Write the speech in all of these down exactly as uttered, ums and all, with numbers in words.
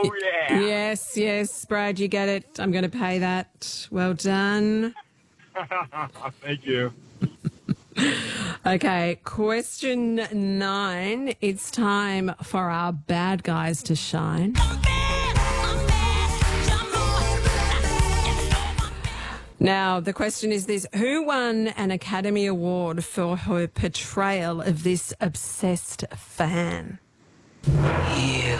Oh, yeah. Yes, yes, Brad, you get it. I'm going to pay that. Well done. Thank you. Okay, question nine. It's time for our bad guys to shine. Now, the question is this. Who won an Academy Award for her portrayal of this obsessed fan? You.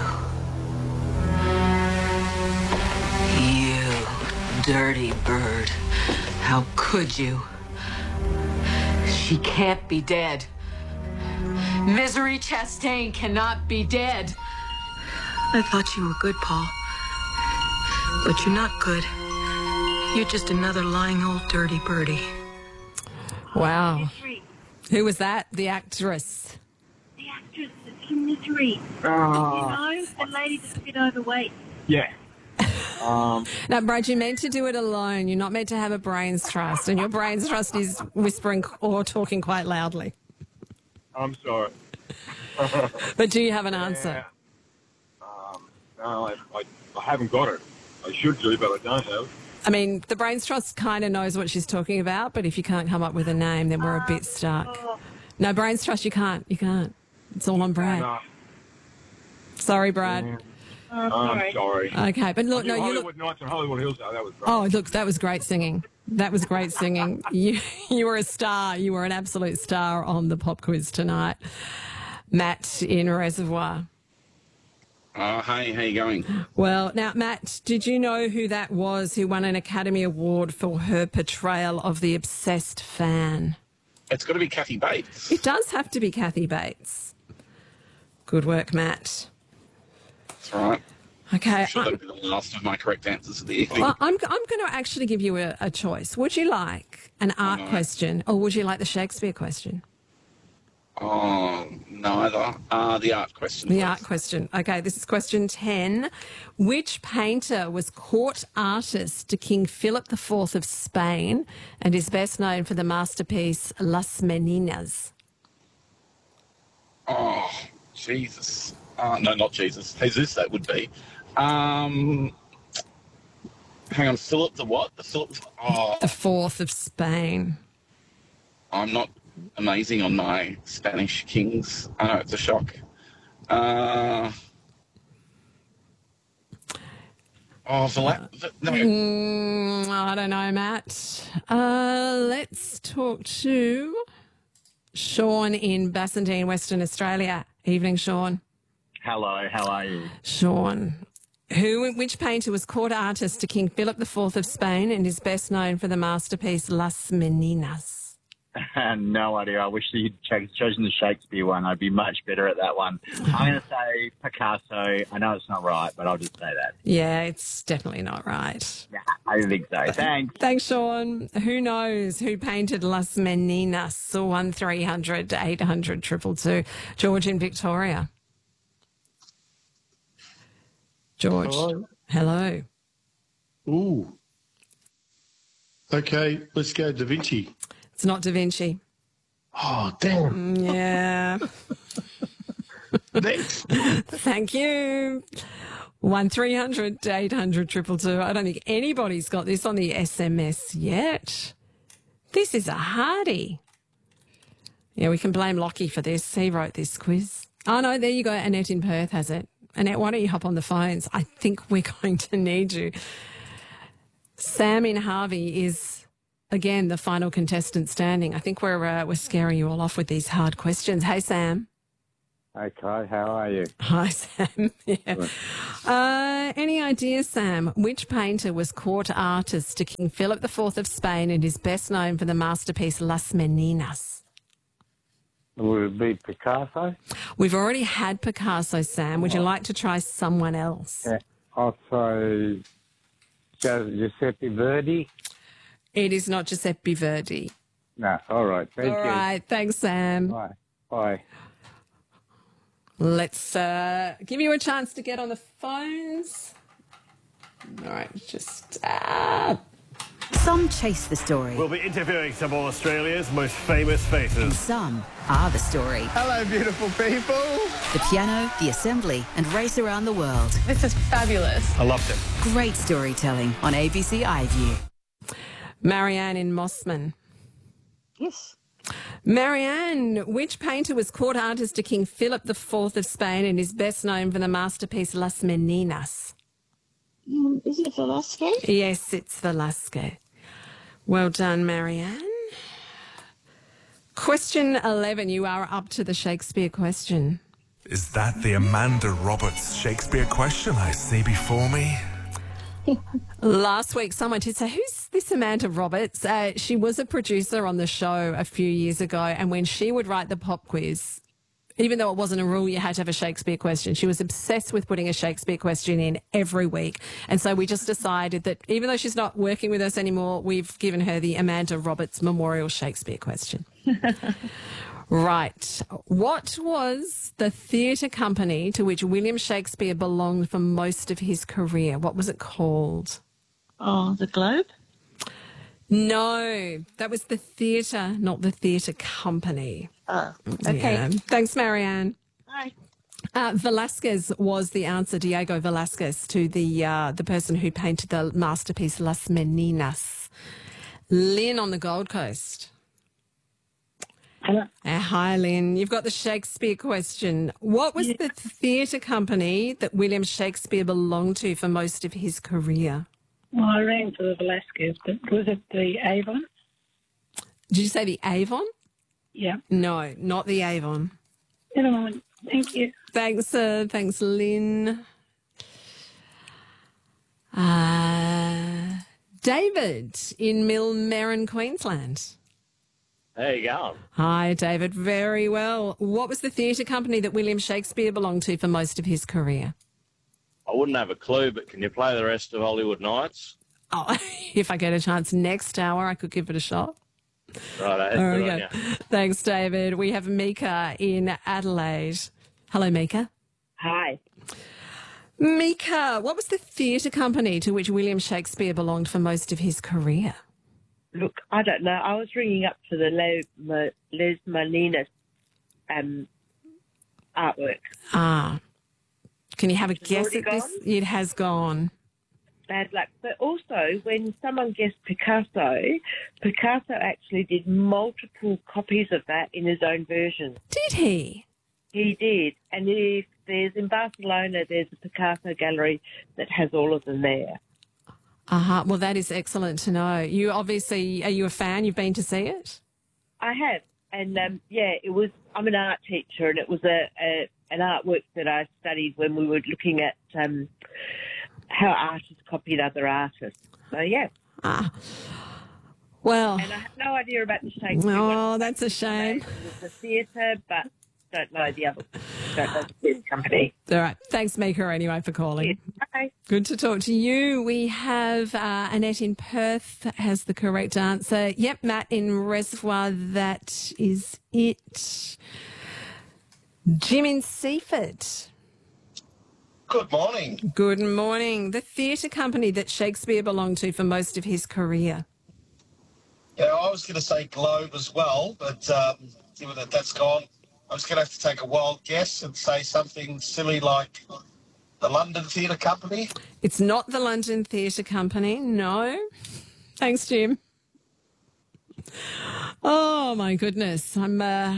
You dirty bird. How could you? She can't be dead. Misery Chastain cannot be dead. I thought you were good, Paul. But you're not good. You're just another lying old dirty birdie. Wow. Who was that? The actress. The actress that's from Misery. Oh. You know, the lady that's a bit overweight. Yeah. Um, Now, Brad, you're meant to do it alone. You're not meant to have a brains trust, and your brains trust is whispering or talking quite loudly. I'm sorry. But do you have an answer? Yeah. Um, no, I, I, I haven't got it. I should do, but I don't have. I mean, the brains trust kind of knows what she's talking about, but if you can't come up with a name, then we're a bit stuck. No, brains trust, you can't. You can't. It's all on Brad. No. Sorry, Brad. Yeah. Oh, I'm sorry. Okay, but look, I no, did you Hollywood look. Nights on Hollywood Hills, though. That was great. Oh, look, that was great singing. That was great singing. You, you were a star. You were an absolute star on the pop quiz tonight. Matt in Reservoir. Oh, hey, how you going? Well, now, Matt, did you know who that was who won an Academy Award for her portrayal of the obsessed fan? It's got to be Kathy Bates. It does have to be Kathy Bates. Good work, Matt. That's right. Okay. I'm sure I- that'll be the last of my correct answers of the evening. Well, I'm, I'm going to actually give you a, a choice. Would you like an art no. question or would you like the Shakespeare question? Oh, neither. Uh, the art question. The please. art question. Okay, this is question ten. Which painter was court artist to King Philip the Fourth of Spain and is best known for the masterpiece Las Meninas? Oh, Jesus. Uh, no, not Jesus. Jesus, that would be. Um, hang on, Philip the what? The Philip. Oh, The Fourth of Spain. I'm not amazing on my Spanish kings. I know it's a shock. Uh, oh, Vala- no. Mm, I don't know, Matt. Uh, let's talk to Sean in Bassendean, Western Australia. Evening, Sean. Hello, how are you? Sean. Who, which painter was court artist to King Philip the Fourth of Spain and is best known for the masterpiece Las Meninas? No idea. I wish you'd ch- chosen the Shakespeare one. I'd be much better at that one. I'm going to say Picasso. I know it's not right, but I'll just say that. Yeah, it's definitely not right. Yeah, I think so. Thanks. Thanks, Sean. Who knows who painted Las Meninas? one three hundred eight hundred two two two. George in Victoria. George. Hello. Hello. Ooh. Okay, let's go Da Vinci. It's not Da Vinci. Oh, damn. Yeah. Next. Thank you. one three hundred eight hundred two two two. I don't think anybody's got this on the S M S yet. This is a hardie. Yeah, we can blame Lockie for this. He wrote this quiz. Oh, no, there you go. Annette in Perth has it. Annette, why don't you hop on the phones? I think we're going to need you. Sam in Harvey is, again, the final contestant standing. I think we're uh, we're scaring you all off with these hard questions. Hey, Sam. Okay, how are you? Hi, Sam. Yeah. Uh, any idea, Sam, which painter was court artist to King Philip the Fourth of Spain and is best known for the masterpiece Las Meninas? Would it be Picasso? We've already had Picasso, Sam. Would you like to try someone else? Yeah, I'll say Giuseppe Verdi. It is not Giuseppe Verdi. No, all right. Thank All you. right. Thanks, Sam. Bye. Bye. Let's uh, give you a chance to get on the phones. All right. Just... Ah. Some chase the story. We'll be interviewing some of Australia's most famous faces. Some are the story. Hello, beautiful people. The piano, the assembly, and race around the world. This is fabulous. I loved it. Great storytelling on A B C iView. Marianne in Mossman. Yes. Marianne, which painter was court artist to King Philip the Fourth of Spain and is best known for the masterpiece Las Meninas? Um, is it Velasco? Yes, it's Velasco. Well done, Marianne. Question eleven. You are up to the Shakespeare question. Is that the Amanda Roberts Shakespeare question I see before me? Last week, someone did say, who's this Amanda Roberts? Uh, she was a producer on the show a few years ago, and when she would write the pop quiz, even though it wasn't a rule you had to have a Shakespeare question, she was obsessed with putting a Shakespeare question in every week. And so we just decided that even though she's not working with us anymore, we've given her the Amanda Roberts Memorial Shakespeare question. Right. What was the theatre company to which William Shakespeare belonged for most of his career? What was it called? Oh, the Globe? No, that was the theatre, not the theatre company. Oh, okay. Yeah. Thanks, Marianne. Bye. Uh, Velasquez was the answer, Diego Velasquez, to the uh, the person who painted the masterpiece Las Meninas. Lynn on the Gold Coast. Hello. Uh, hi, Lynn. You've got the Shakespeare question. What was Yeah. the theatre company that William Shakespeare belonged to for most of his career? Well, I ran for the Velasquez, but was it the Avon? Did you say the Avon? Yeah. No, not the Avon. Never mind. Thank you. Thanks, uh, thanks, Lynn. Uh, David in Millmerran, Queensland. How you going? Hi, David. Very well. What was the theatre company that William Shakespeare belonged to for most of his career? I wouldn't have a clue, but can you play the rest of Hollywood Nights? Oh, if I get a chance next hour, I could give it a shot. Right, There we good go. on you. Thanks, David. We have Mika in Adelaide. Hello, Mika. Hi. Mika, what was the theatre company to which William Shakespeare belonged for most of his career? Look, I don't know. I was ringing up for the Les, Ma, Les Meninas um, artwork. Ah. Can you have a It's guess already at this? gone? It has gone. Bad luck. But also, when someone guessed Picasso, Picasso actually did multiple copies of that in his own version. Did he? He did. And if there's in Barcelona, there's a Picasso gallery that has all of them there. Uh-huh. Well, that is excellent to know. You obviously, are you a fan? You've been to see it? I have. And, um, yeah, it was, I'm an art teacher, and it was a, a an artwork that I studied when we were looking at um, how artists copied other artists. So, yeah. Ah. Well. And I have no idea about the Shakespeare. Oh, one. that's a shame. It was the theatre, but don't know the other. Don't know the theatre company. All right. Thanks, Mika, anyway, for calling. Okay. Good to talk to you. We have uh, Annette in Perth has the correct answer. Yep, Matt in Reservoir, that is it. Jim in Seaford. Good morning. Good morning. The theatre company that Shakespeare belonged to for most of his career. Yeah, I was going to say Globe as well, but um, given that that's gone, I was going to have to take a wild guess and say something silly like the London Theatre Company. It's not the London Theatre Company, no. Thanks, Jim. Oh, my goodness. I'm... Uh...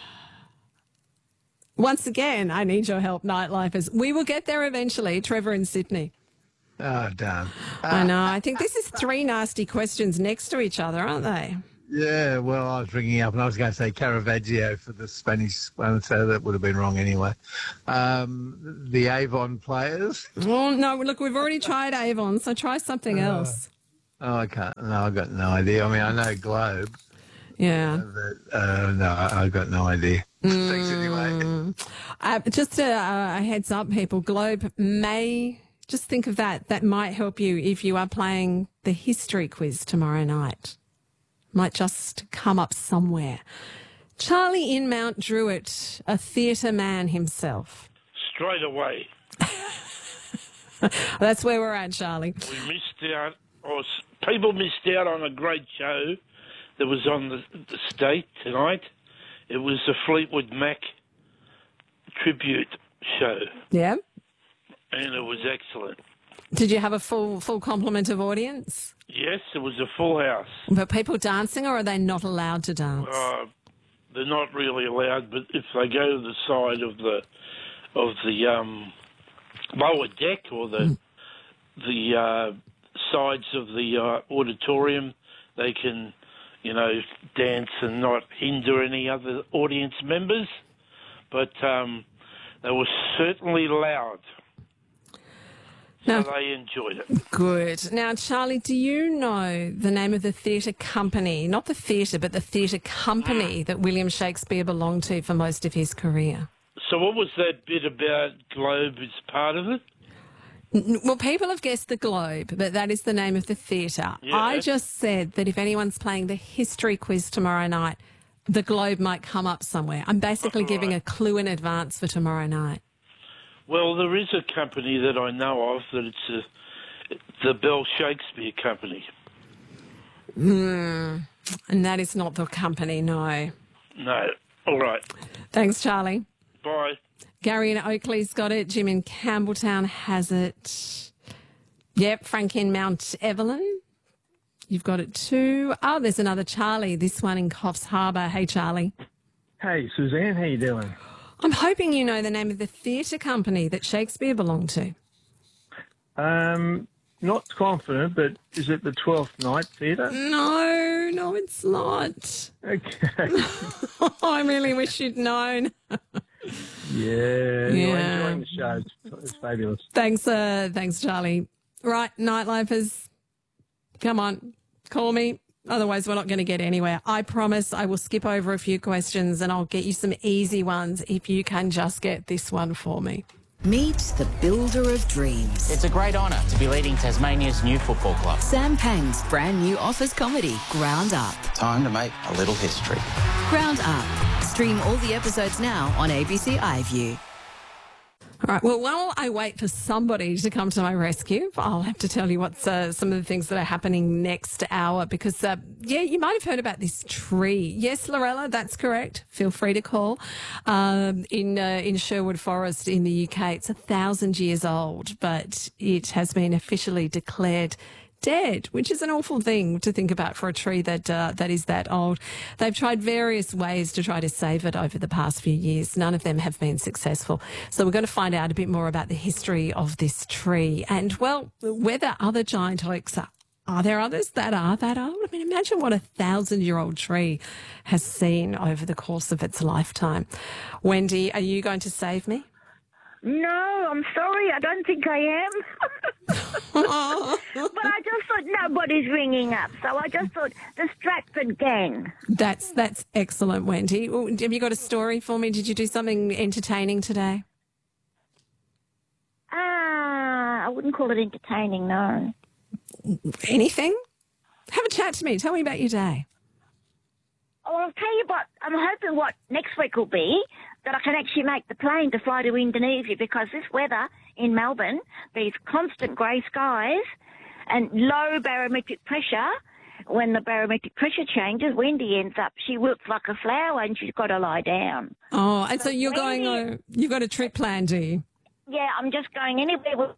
Once again, I need your help, Nightlifers. We will get there eventually. Trevor in Sydney. Oh, damn. I know. I think this is three nasty questions next to each other, aren't they? Yeah, well, I was ringing up and I was going to say Caravaggio for the Spanish one, so that would have been wrong anyway. Um, the Avon players. Oh, no, look, we've already tried Avon, so try something Uh, else. Oh, I can't. No, I've got no idea. I mean, I know Globe. Yeah. But, uh, no, I- I've got no idea. Thanks anyway. Uh, just a, a heads up, people, Globe may, just think of that. That might help you if you are playing the history quiz tomorrow night. Might just come up somewhere. Charlie in Mount Druitt, a theatre man himself. Straight away. That's where we're at, Charlie. We missed out, or s- people missed out on a great show that was on the, the state tonight. It was the Fleetwood Mac tribute show. Yeah. And it was excellent. Did you have a full full complement of audience? Yes, it was a full house. But people dancing, or are they not allowed to dance? Uh, they're not really allowed, but if they go to the side of the of the um, lower deck or the mm. the uh, sides of the uh, auditorium, they can, you know, dance and not hinder any other audience members. But um, they were certainly loud. So no. they enjoyed it. Good. Now, Charlie, do you know the name of the theatre company, not the theatre, but the theatre company that William Shakespeare belonged to for most of his career? So what was that bit about Globe as part of it? N- Well, people have guessed the Globe, but that is the name of the theatre. Yeah. I just said that if anyone's playing the history quiz tomorrow night, the Globe might come up somewhere. I'm basically Right. giving a clue in advance for tomorrow night. Well, there is a company that I know of that it's a, the Bell Shakespeare Company. Hmm. And that is not the company, no. No. All right. Thanks, Charlie. Bye. Gary in Oakley's got it. Jim in Campbelltown has it. Yep, Frank in Mount Evelyn. You've got it too. Oh, there's another Charlie, this one in Coffs Harbour. Hey, Charlie. Hey, Suzanne, how you doing? I'm hoping you know the name of the theatre company that Shakespeare belonged to. Um, not confident, but is it the Twelfth Night Theatre? No, no, it's not. Okay. I really wish you'd known. Yeah, Yeah. I'm enjoying the show. It's, it's fabulous. Thanks, uh, thanks, Charlie. Right, nightlifers, come on, call me. Otherwise, we're not going to get anywhere. I promise I will skip over a few questions and I'll get you some easy ones if you can just get this one for me. Meet the builder of dreams. It's a great honour to be leading Tasmania's new football club. Sam Pang's brand new office comedy, Ground Up. Time to make a little history. Ground Up. Stream all the episodes now on A B C iView. All right, well, while I wait for somebody to come to my rescue, I'll have to tell you what's uh, some of the things that are happening next hour because, uh, yeah, you might have heard about this tree. Yes, Lorella, that's correct. Feel free to call. Um, in uh, in Sherwood Forest in the U K, it's a thousand years old, but it has been officially declared dead, which is an awful thing to think about for a tree that uh, that is that old. They've tried various ways to try to save it over the past few years. None of them have been successful. So we're going to find out a bit more about the history of this tree and, well, whether other giant oaks are. Are there others that are that old? I mean, imagine what a thousand-year-old tree has seen over the course of its lifetime. Wendy, are you going to save me? No, I'm sorry. I don't think I am. But I just thought nobody's ringing up, so I just thought the Stratford gang. That's that's excellent, Wendy. Well, have you got a story for me? Did you do something entertaining today? Ah, I wouldn't call it entertaining, no. Anything? Have a chat to me. Tell me about your day. Oh, I'll tell you what, I'm hoping what next week will be, that I can actually make the plane to fly to Indonesia because this weather in Melbourne, these constant grey skies and low barometric pressure, when the barometric pressure changes, Wendy ends up, she wilts like a flower and she's got to lie down. Oh, and so, So you're going Wendy- on, you've got a trip planned, do you? Yeah, I'm just going anywhere with...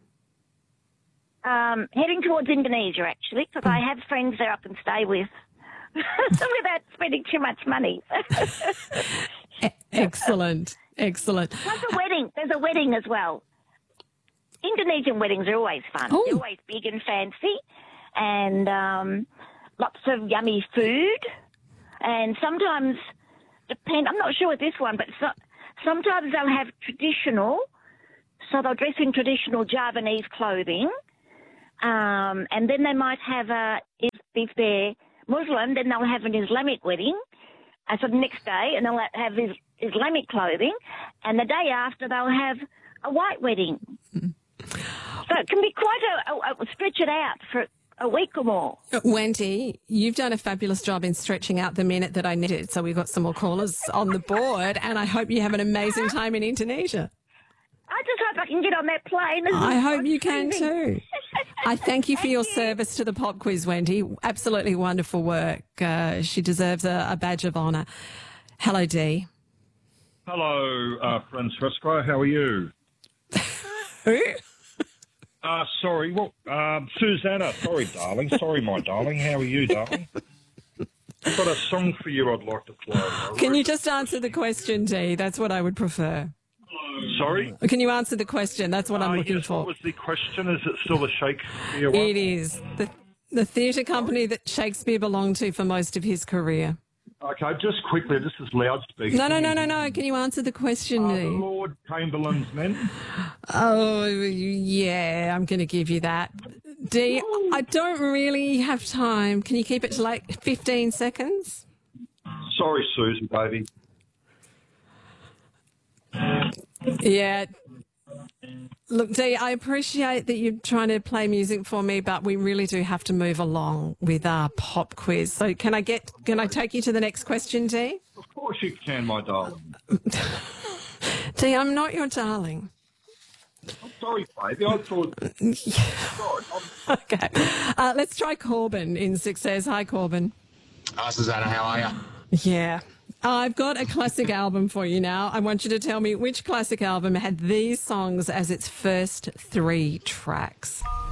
Um, heading towards Indonesia, actually, because I have friends there I can stay with without spending too much money. E- excellent, excellent. Plus a wedding. There's a wedding as well. Indonesian weddings are always fun. Oh. They're always big and fancy, and um, lots of yummy food. And sometimes, depend. I'm not sure with this one, but so, sometimes they'll have traditional. So they'll dress in traditional Javanese clothing, um, and then they might have a if if they're Muslim, then they'll have an Islamic wedding. And so the next day, and they'll have his Islamic clothing, and the day after they'll have a white wedding. So it can be quite a, a, a stretch it out for a week or more. Wendy, you've done a fabulous job in stretching out the minute that I needed, so we've got some more callers on the board, and I hope you have an amazing time in Indonesia. I just hope I can get on that plane. I hope you can too. I thank you for your service to the pop quiz, Wendy. Absolutely wonderful work. Uh, she deserves a, a badge of honour. Hello, Dee. Hello, uh, Francesca. How are you? Who? Uh, sorry, what? Um, Susanna. Sorry, darling. Sorry, my darling. How are you, darling? I've got a song for you I'd like to play. Can you just answer the question, Dee? That's what I would prefer. Sorry? Can you answer the question? That's what I'm Uh, looking yes, for. what was the question? Is it still the Shakespeare one? It is. The, the theatre company that Shakespeare belonged to for most of his career. Okay, just quickly, this is loudspeaker. No, no, no, no, no. Can you answer the question, Uh, Dee? the Lord Chamberlain's Men. Oh, yeah, I'm going to give you that. Dee, I don't really have time. Can you keep it to like fifteen seconds? Sorry, Susie, baby. Yeah. Look, Dee, I appreciate that you're trying to play music for me, but we really do have to move along with our pop quiz. So can I get, can I take you to the next question, Dee? Of course you can, my darling. Dee, I'm not your darling. I'm sorry, baby. I thought... Sorry, I'm... Okay. Uh, let's try Corbin in Success. Hi, Corbin. Hi, Susanna. How are you? Yeah. I've got a classic album for you now. I want you to tell me which classic album had these songs as its first three tracks.